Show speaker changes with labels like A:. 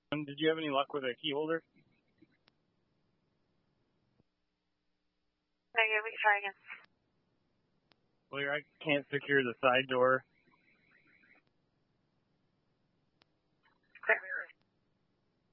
A: Did you have any luck with a key holder?
B: Okay, we can try again.
A: Well, I can't secure the side door.